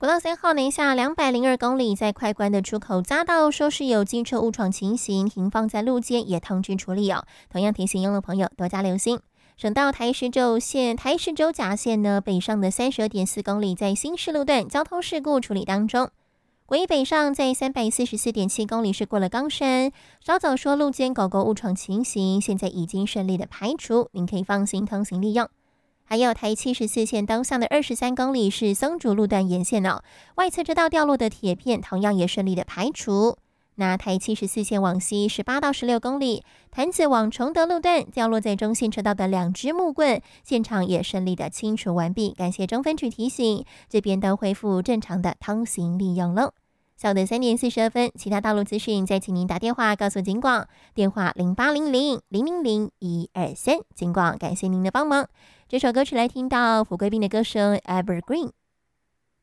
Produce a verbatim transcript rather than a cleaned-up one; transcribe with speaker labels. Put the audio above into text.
Speaker 1: 国道三号南下两百零二公里，在快关的出口匝道，说是有机车误闯情形，停放在路肩也通知处理哦。同样提醒用路朋友多加留心。省道台十九线、台十九甲线呢，北上的三十二点四公里，在新市路段交通事故处理当中。国一北上在三百四十四点七公里是过了冈山，稍早说路肩狗狗误闯情形，现在已经顺利的排除，您可以放心通行利用。还有台七十四线东向的二十三公里是松竹路段沿线哦，外侧车道掉落的铁片同样也顺利的排除。那台七十四线往西十八到十六公里，潭子往崇德路段掉落在中线车道的两只木棍，现场也顺利的清除完毕。感谢中分局提醒，这边都恢复正常的通行利用喽。下午的三点四十二分，其他道路资讯再请您打电话告诉警广，电话零八零零零零零一二三，警广感谢您的帮忙。这首歌曲来听到蒲贵斌的歌声《Evergreen》。